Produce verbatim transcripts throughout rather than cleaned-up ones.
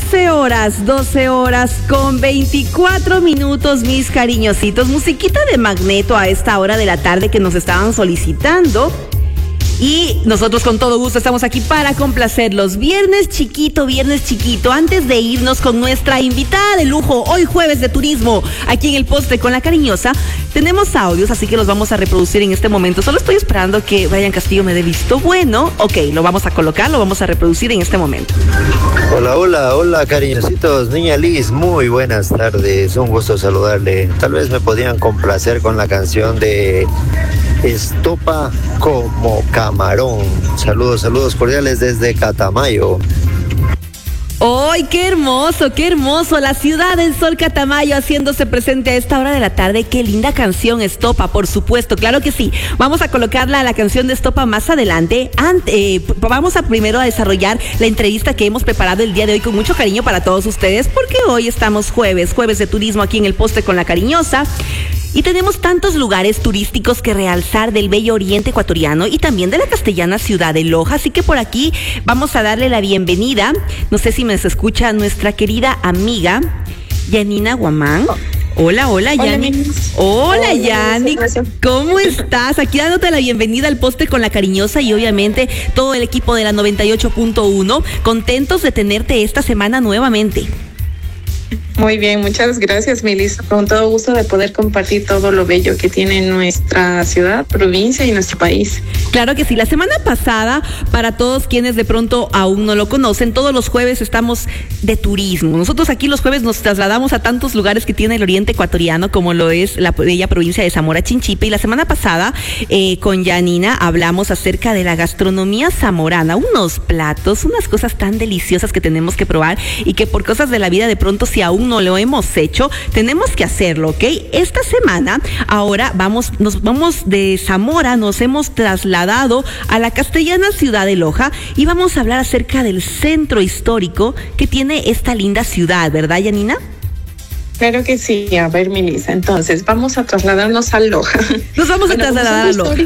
doce horas, doce horas con veinticuatro minutos, mis cariñositos. Musiquita de Magneto a esta hora de la tarde que nos estaban solicitando. Y nosotros con todo gusto estamos aquí para complacerlos. Viernes chiquito, viernes chiquito. Antes de irnos con nuestra invitada de lujo, hoy jueves de turismo, aquí en el Postre con la Cariñosa, tenemos audios, así que los vamos a reproducir en este momento. Solo estoy esperando que Brian Castillo me dé visto bueno. Ok, lo vamos a colocar, lo vamos a reproducir en este momento. Hola, hola, hola, cariñositos. Niña Liz, muy buenas tardes. Un gusto saludarle. Tal vez me podían complacer con la canción de Estopa como camarón. Saludos, saludos cordiales desde Catamayo. ¡Ay, qué hermoso, qué hermoso! La ciudad del sol Catamayo haciéndose presente a esta hora de la tarde. ¡Qué linda canción, Estopa! Por supuesto, claro que sí. Vamos a colocarla, la canción de Estopa, más adelante. Ante, eh, vamos a primero a desarrollar la entrevista que hemos preparado el día de hoy con mucho cariño para todos ustedes, porque hoy estamos jueves, jueves de turismo aquí en el Postre con la Cariñosa. Y tenemos tantos lugares turísticos que realzar del bello oriente ecuatoriano y también de la castellana ciudad de Loja. Así que por aquí vamos a darle la bienvenida. No sé si me escucha nuestra querida amiga Yanina Guamán. Hola, hola, Yani. Hola, Yani. ¿Cómo estás? Aquí dándote la bienvenida al Postre con la Cariñosa y obviamente todo el equipo de la noventa y ocho punto uno. Contentos de tenerte esta semana nuevamente. Muy bien, muchas gracias, Melissa. Con todo gusto de poder compartir todo lo bello que tiene nuestra ciudad, provincia y nuestro país. Claro que sí. La semana pasada, para todos quienes de pronto aún no lo conocen, todos los jueves estamos de turismo. Nosotros aquí los jueves nos trasladamos a tantos lugares que tiene el oriente ecuatoriano, como lo es la bella provincia de Zamora Chinchipe. Y la semana pasada, eh, con Yanina, hablamos acerca de la gastronomía zamorana. Unos platos, unas cosas tan deliciosas que tenemos que probar y que por cosas de la vida de pronto, si aún no lo hemos hecho, tenemos que hacerlo, ¿ok? Esta semana, ahora vamos, nos vamos de Zamora, nos hemos trasladado a la castellana ciudad de Loja y vamos a hablar acerca del centro histórico que tiene esta linda ciudad, ¿verdad, Yanina? Claro que sí. A ver, Melissa, entonces vamos a trasladarnos a Loja. Nos vamos bueno, a trasladar a Loja.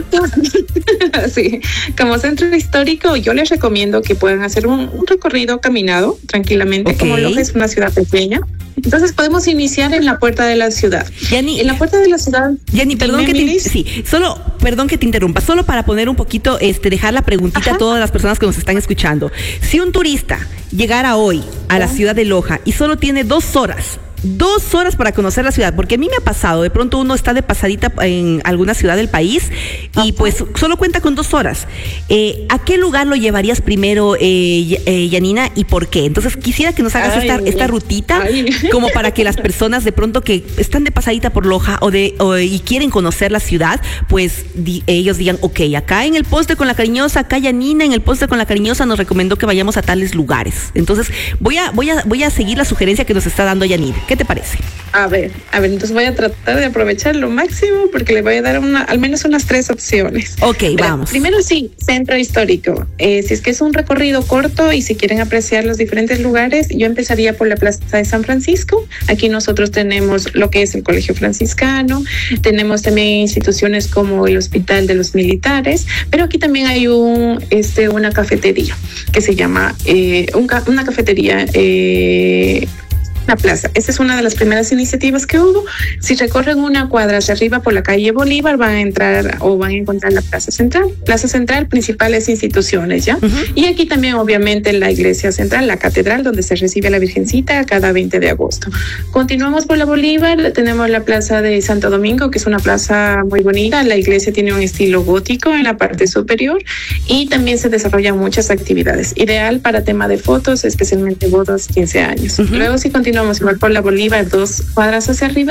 Sí, como centro histórico, yo les recomiendo que puedan hacer un, un recorrido caminado tranquilamente. Okay. Como Loja es una ciudad pequeña, entonces podemos iniciar en la puerta de la ciudad. Yani, en la puerta de la ciudad. Yani, perdón que te, sí, solo, perdón que te interrumpa, solo para poner un poquito, este, dejar la preguntita Ajá. a todas las personas que nos están escuchando. Si un turista llegara hoy a la ciudad de Loja y solo tiene dos horas, Dos horas para conocer la ciudad, porque a mí me ha pasado, de pronto uno está de pasadita en alguna ciudad del país y pues solo cuenta con dos horas. Eh, ¿A qué lugar lo llevarías primero, eh, eh, Yanina, y por qué? Entonces quisiera que nos hagas ay, esta, esta rutita, ay. como para que las personas de pronto que están de pasadita por Loja o de o, y quieren conocer la ciudad, pues di, ellos digan, ok, acá en el Postre con la Cariñosa, acá Yanina en el Postre con la Cariñosa nos recomendó que vayamos a tales lugares. Entonces voy a, voy a, voy a seguir la sugerencia que nos está dando Yanina. ¿Qué te parece? A ver, a ver, entonces voy a tratar de aprovechar lo máximo porque le voy a dar una, al menos unas tres opciones. Ok, Pero, vamos. Primero sí, centro histórico. Eh, si es que es un recorrido corto y si quieren apreciar los diferentes lugares, yo empezaría por la Plaza de San Francisco. Aquí nosotros tenemos lo que es el Colegio Franciscano, tenemos también instituciones como el Hospital de los Militares, pero aquí también hay un, este, una cafetería que se llama, eh, un, una cafetería, eh, la plaza. Esta es una de las primeras iniciativas que hubo. Si recorren una cuadra hacia arriba por la calle Bolívar, van a entrar o van a encontrar la Plaza Central. Plaza Central, principales instituciones, ¿ya? Uh-huh. Y aquí también, obviamente, la Iglesia Central, la Catedral, donde se recibe a la Virgencita cada veinte de agosto. Continuamos por la Bolívar, tenemos la Plaza de Santo Domingo, que es una plaza muy bonita. La iglesia tiene un estilo gótico en la parte superior y también se desarrollan muchas actividades. Ideal para tema de fotos, especialmente bodas, quince años. Uh-huh. Luego, si continuamos igual por la Bolívar, dos cuadras hacia arriba,